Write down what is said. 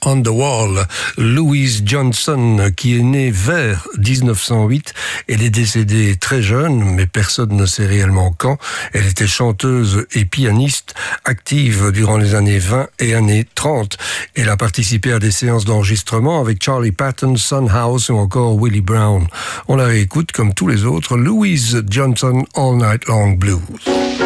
on the Wall. Louise Johnson, qui est née vers 1908. Elle est décédée très jeune, mais personne ne sait réellement quand. Elle était chanteuse et pianiste, active durant les années 20 et années 30. Elle a participé à des séances d'enregistrement avec Charlie Patton, Son House ou encore Willie Brown. On la réécoute comme tous les autres, Louise Johnson, All Night Long Blues.